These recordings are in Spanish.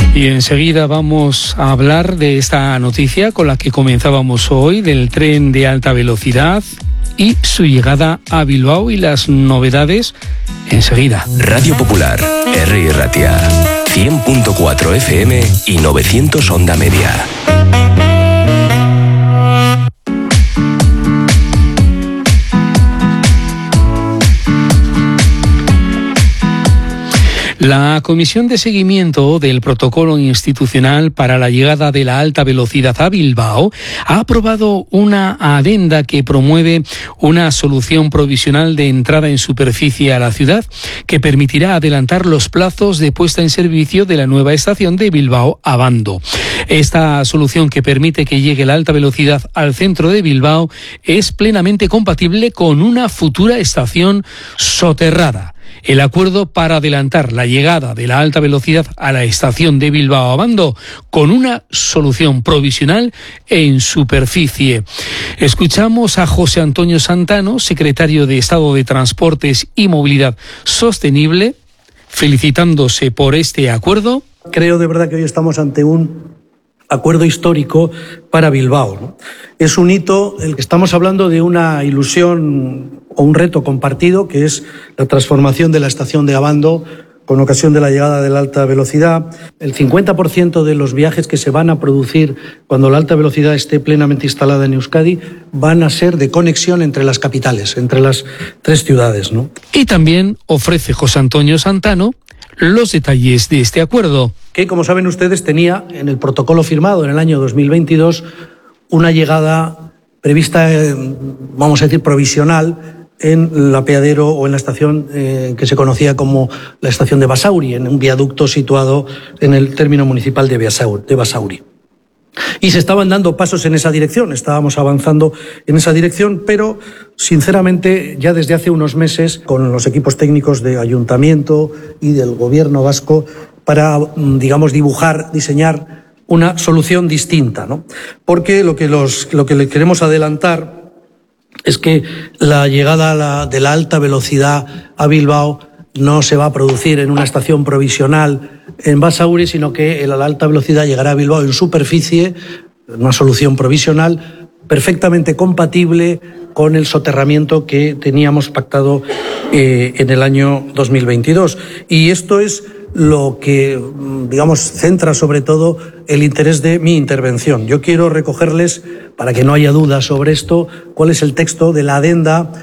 Y enseguida vamos a hablar de esta noticia con la que comenzábamos hoy, del tren de alta velocidad y su llegada a Bilbao y las novedades enseguida. Radio Popular, R. Ratia, 100.4 FM y 900 onda media. La Comisión de Seguimiento del Protocolo Institucional para la Llegada de la Alta Velocidad a Bilbao ha aprobado una adenda que promueve una solución provisional de entrada en superficie a la ciudad que permitirá adelantar los plazos de puesta en servicio de la nueva estación de Bilbao Abando. Esta solución, que permite que llegue la alta velocidad al centro de Bilbao, es plenamente compatible con una futura estación soterrada. El acuerdo para adelantar la llegada de la alta velocidad a la estación de Bilbao Abando con una solución provisional en superficie. Escuchamos a José Antonio Santano, secretario de Estado de Transportes y Movilidad Sostenible, felicitándose por este acuerdo. Creo de verdad que hoy estamos ante un acuerdo histórico para Bilbao, ¿no? Es un hito, el que estamos hablando de una ilusión o un reto compartido, que es la transformación de la estación de Abando con ocasión de la llegada de la alta velocidad. El 50% de los viajes que se van a producir cuando la alta velocidad esté plenamente instalada en Euskadi van a ser de conexión entre las capitales, entre las tres ciudades, ¿no? Y también ofrece José Antonio Santano los detalles de este acuerdo. Que, como saben ustedes, tenía en el protocolo firmado en el año 2022 una llegada prevista, vamos a decir, provisional en el apeadero o en la estación que se conocía como la estación de Basauri, en un viaducto situado en el término municipal de Basauri. Y se estaban dando pasos en esa dirección, estábamos avanzando en esa dirección, pero sinceramente ya desde hace unos meses con los equipos técnicos de Ayuntamiento y del Gobierno vasco para, digamos, diseñar una solución distinta, ¿no? Porque lo que le queremos adelantar es que la llegada de la alta velocidad a Bilbao no se va a producir en una estación provisional en Basauri, sino que la alta velocidad llegará a Bilbao en superficie, una solución provisional perfectamente compatible con el soterramiento que teníamos pactado en el año 2022. Y esto es lo que, digamos, centra sobre todo el interés de mi intervención. Yo quiero recogerles, para que no haya dudas sobre esto, cuál es el texto de la adenda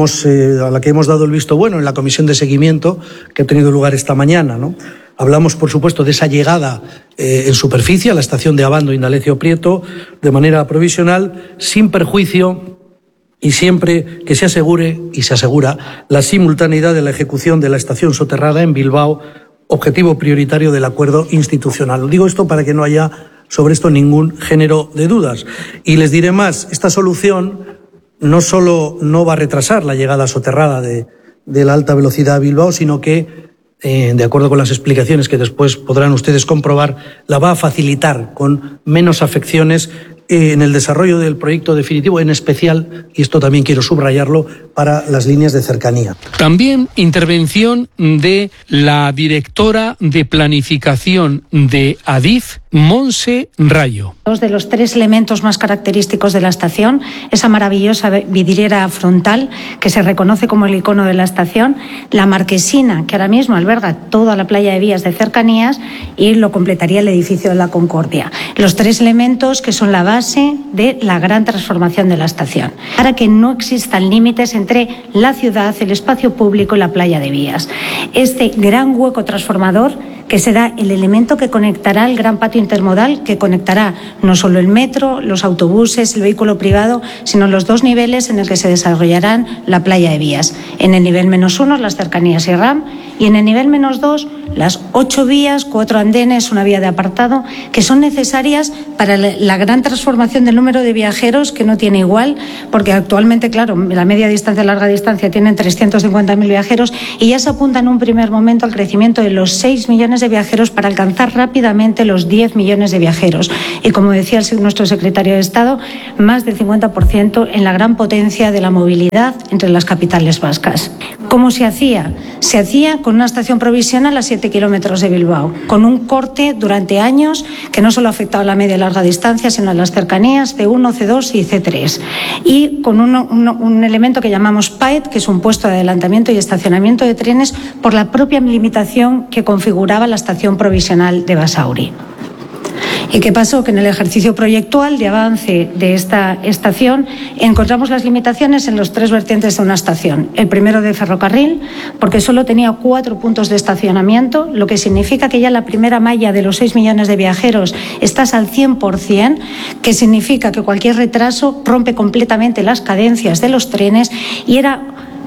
a la que hemos dado el visto bueno en la comisión de seguimiento que ha tenido lugar esta mañana, ¿no? Hablamos, por supuesto, de esa llegada en superficie a la estación de Abando Indalecio Prieto de manera provisional, sin perjuicio y siempre que se asegure y se asegura la simultaneidad de la ejecución de la estación soterrada en Bilbao, objetivo prioritario del acuerdo institucional. Digo esto para que no haya sobre esto ningún género de dudas. Y les diré más, esta solución no solo no va a retrasar la llegada soterrada de la alta velocidad a Bilbao, sino que, de acuerdo con las explicaciones que después podrán ustedes comprobar, la va a facilitar con menos afecciones en el desarrollo del proyecto definitivo, en especial, y esto también quiero subrayarlo, para las líneas de cercanía. También intervención de la directora de planificación de Adif, Montse Rayo. Dos de los tres elementos más característicos de la estación, esa maravillosa vidriera frontal que se reconoce como el icono de la estación, la marquesina que ahora mismo alberga toda la playa de vías de cercanías y lo completaría el edificio de la Concordia. Los tres elementos que son la base de la gran transformación de la estación, para que no existan límites entre la ciudad, el espacio público y la playa de vías. Este gran hueco transformador que será el elemento que conectará el gran patio intermodal, que conectará no solo el metro, los autobuses, el vehículo privado, sino los dos niveles en el que se desarrollarán la playa de vías. En el nivel -1, las cercanías y RAM, y en el nivel -2, las 8 vías, 4 andenes, una vía de apartado, que son necesarias para la gran transformación del número de viajeros, que no tiene igual, porque actualmente, claro, la media distancia y larga distancia tienen 350.000 viajeros y ya se apunta en un primer momento al crecimiento de los 6 millones de viajeros para alcanzar rápidamente los 10 millones de viajeros. Y como decía nuestro secretario de Estado, más del 50% en la gran potencia de la movilidad entre las capitales vascas. ¿Cómo se hacía? Se hacía con con una estación provisional a 7 kilómetros de Bilbao, con un corte durante años que no solo afectaba a la media y larga distancia, sino a las cercanías C1, C2 y C3. Y con un elemento que llamamos PAET, que es un puesto de adelantamiento y estacionamiento de trenes, por la propia limitación que configuraba la estación provisional de Basauri. ¿Y qué pasó? Que en el ejercicio proyectual de avance de esta estación encontramos las limitaciones en los 3 vertientes de una estación. El primero de ferrocarril, porque solo tenía 4 puntos de estacionamiento, lo que significa que ya la primera malla de los 6 millones de viajeros estás al 100%, que significa que cualquier retraso rompe completamente las cadencias de los trenes y era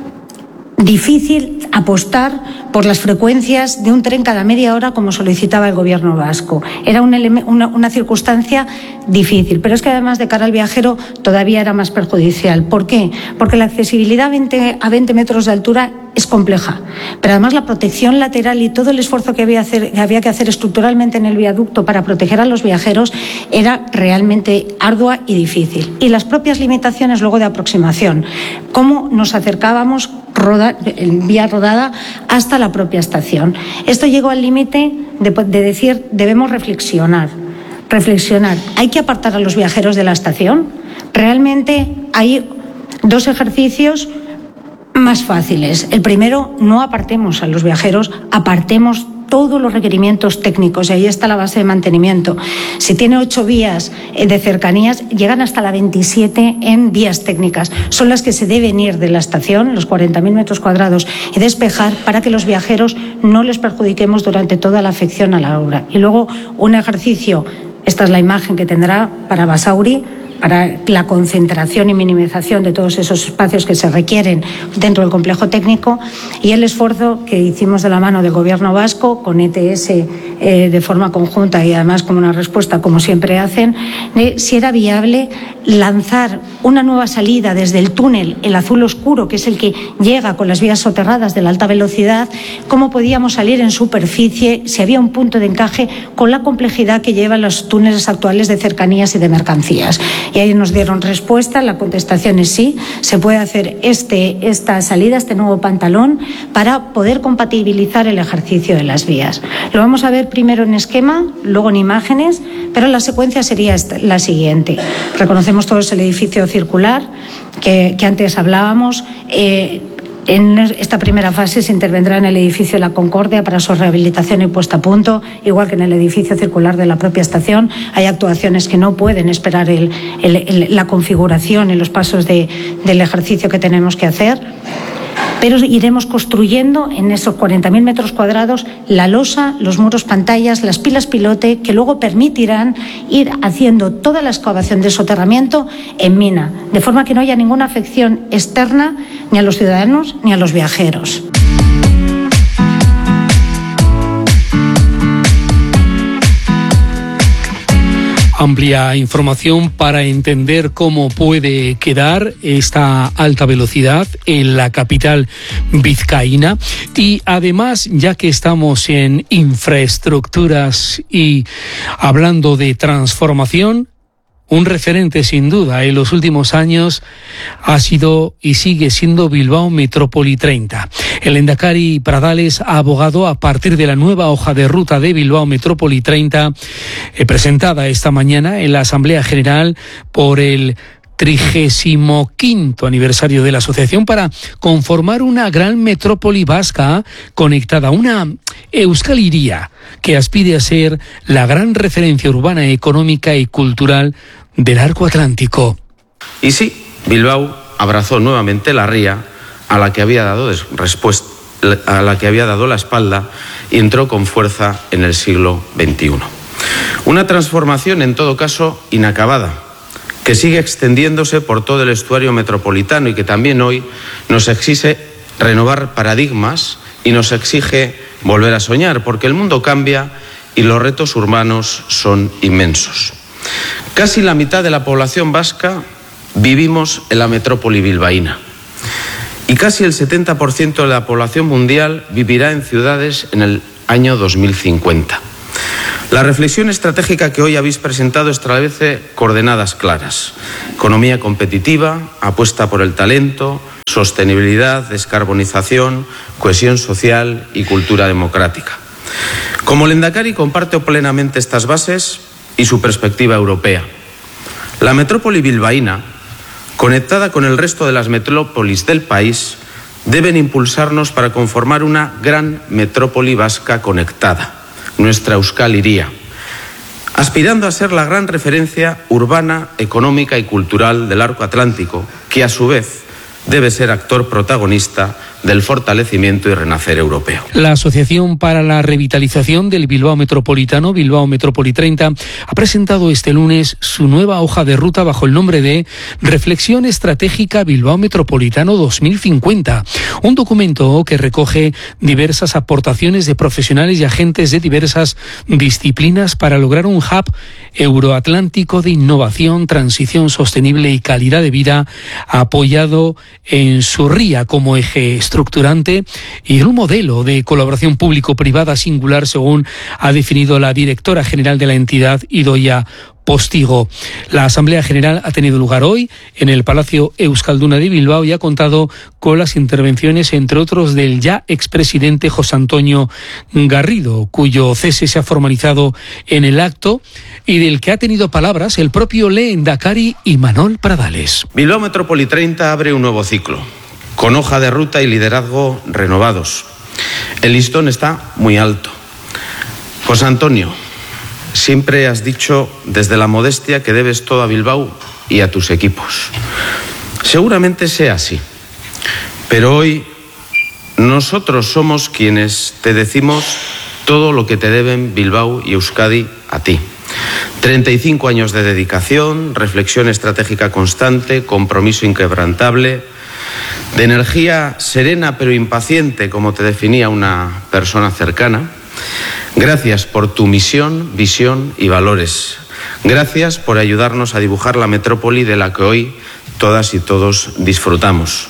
difícil apostar por las frecuencias de un tren cada media hora como solicitaba el gobierno vasco. Era una circunstancia difícil, pero es que además de cara al viajero todavía era más perjudicial. ¿Por qué? Porque la accesibilidad a 20 metros de altura es compleja, pero además la protección lateral y todo el esfuerzo que había que hacer estructuralmente en el viaducto para proteger a los viajeros era realmente ardua y difícil. Y las propias limitaciones luego de aproximación, cómo nos acercábamos en vía rodada hasta la propia estación. Esto llegó al límite de decir, debemos reflexionar. ¿Hay que apartar a los viajeros de la estación? Realmente hay 2 ejercicios más fáciles. El primero, no apartemos a los viajeros, apartemos todos los requerimientos técnicos, y ahí está la base de mantenimiento. Si tiene 8 vías de cercanías, llegan hasta la 27 en vías técnicas. Son las que se deben ir de la estación, los 40.000 metros cuadrados, y despejar para que los viajeros no les perjudiquemos durante toda la afección a la obra. Y luego un ejercicio, esta es la imagen que tendrá para Basauri, para la concentración y minimización de todos esos espacios que se requieren dentro del complejo técnico, y el esfuerzo que hicimos de la mano del Gobierno vasco con ETS de forma conjunta y además como una respuesta, como siempre hacen, de si era viable lanzar una nueva salida desde el túnel, el azul oscuro, que es el que llega con las vías soterradas de la alta velocidad, cómo podíamos salir en superficie, si había un punto de encaje con la complejidad que llevan los túneles actuales de cercanías y de mercancías. Y ahí nos dieron respuesta, la contestación es sí, se puede hacer esta salida, este nuevo pantalón, para poder compatibilizar el ejercicio de las vías. Lo vamos a ver primero en esquema, luego en imágenes, pero la secuencia sería la siguiente. Reconocemos todos el edificio circular que antes hablábamos. En esta primera fase se intervendrá en el edificio La Concordia para su rehabilitación y puesta a punto, igual que en el edificio circular de la propia estación. Hay actuaciones que no pueden esperar la configuración y los pasos del ejercicio que tenemos que hacer. Pero iremos construyendo en esos 40.000 metros cuadrados la losa, los muros pantallas, las pilas pilote, que luego permitirán ir haciendo toda la excavación de soterramiento en mina, de forma que no haya ninguna afección externa ni a los ciudadanos ni a los viajeros. Amplia información para entender cómo puede quedar esta alta velocidad en la capital vizcaína. Y además, ya que estamos en infraestructuras y hablando de transformación, un referente sin duda en los últimos años ha sido y sigue siendo Bilbao Metrópoli 30. El Lehendakari Pradales ha abogado a partir de la nueva hoja de ruta de Bilbao Metrópoli 30, presentada esta mañana en la Asamblea General por el 35º aniversario de la asociación, para conformar una gran metrópoli vasca conectada, una Euskal Hiria que aspire a ser la gran referencia urbana, económica y cultural del arco atlántico. Y sí, Bilbao abrazó nuevamente la ría a la que había dado la espalda y entró con fuerza en el siglo XXI. Una transformación, en todo caso, inacabada, que sigue extendiéndose por todo el estuario metropolitano y que también hoy nos exige renovar paradigmas y nos exige volver a soñar, porque el mundo cambia y los retos urbanos son inmensos. Casi la mitad de la población vasca vivimos en la metrópoli bilbaína y casi el 70% de la población mundial vivirá en ciudades en el año 2050. La reflexión estratégica que hoy habéis presentado establece coordenadas claras: economía competitiva, apuesta por el talento, sostenibilidad, descarbonización, cohesión social y cultura democrática. Como Lehendakari comparto plenamente estas bases y su perspectiva europea. La metrópoli bilbaína, conectada con el resto de las metrópolis del país, deben impulsarnos para conformar una gran metrópoli vasca conectada, nuestra Euskal Hiria, aspirando a ser la gran referencia urbana, económica y cultural del arco atlántico, que a su vez debe ser actor protagonista del fortalecimiento y renacer europeo. La Asociación para la Revitalización del Bilbao Metropolitano, Bilbao Metrópoli 30, ha presentado este lunes su nueva hoja de ruta bajo el nombre de Reflexión Estratégica Bilbao Metropolitano 2050, un documento que recoge diversas aportaciones de profesionales y agentes de diversas disciplinas para lograr un hub euroatlántico de innovación, transición sostenible y calidad de vida, apoyado en su ría como eje estructurante y en un modelo de colaboración público-privada singular, según ha definido la directora general de la entidad, Idoia Postigo. La Asamblea General ha tenido lugar hoy en el Palacio Euskalduna de Bilbao y ha contado con las intervenciones, entre otros, del ya expresidente José Antonio Garrido, cuyo cese se ha formalizado en el acto y del que ha tenido palabras el propio Lehendakari Imanol Pradales. Bilbao Metrópoli 30 abre un nuevo ciclo, con hoja de ruta y liderazgo renovados. El listón está muy alto. José Antonio, siempre has dicho desde la modestia que debes todo a Bilbao y a tus equipos. Seguramente sea así, pero hoy nosotros somos quienes te decimos todo lo que te deben Bilbao y Euskadi a ti. 35 años de dedicación, reflexión estratégica constante, compromiso inquebrantable, de energía serena pero impaciente, como te definía una persona cercana. Gracias por tu misión, visión y valores. Gracias por ayudarnos a dibujar la metrópoli de la que hoy todas y todos disfrutamos.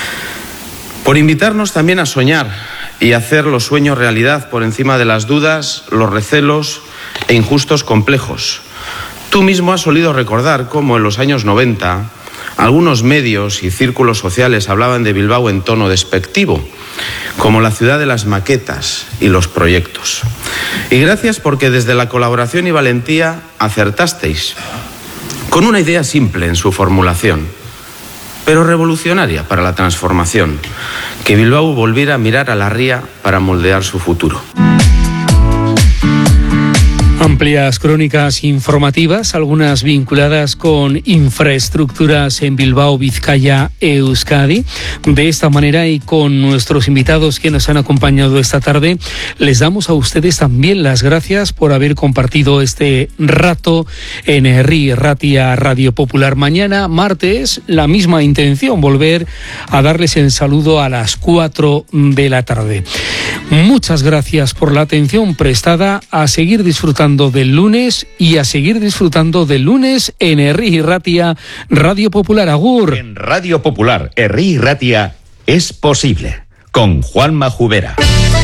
Por invitarnos también a soñar y hacer los sueños realidad por encima de las dudas, los recelos e injustos complejos. Tú mismo has solido recordar cómo en los años 90 algunos medios y círculos sociales hablaban de Bilbao en tono despectivo, como la ciudad de las maquetas y los proyectos. Y gracias porque desde la colaboración y valentía acertasteis con una idea simple en su formulación, pero revolucionaria para la transformación, que Bilbao volviera a mirar a la ría para moldear su futuro. Amplias crónicas informativas, algunas vinculadas con infraestructuras en Bilbao, Vizcaya, Euskadi. De esta manera y con nuestros invitados que nos han acompañado esta tarde, les damos a ustedes también las gracias por haber compartido este rato en Herri Ratia Radio Popular. Mañana, martes, la misma intención, volver a darles el saludo a las 4 de la tarde. Muchas gracias por la atención prestada, a seguir disfrutando del lunes y a seguir disfrutando del lunes en Herri Ratia Radio Popular. Agur. En Radio Popular, Herri Ratia es posible, con Juanma Jubera.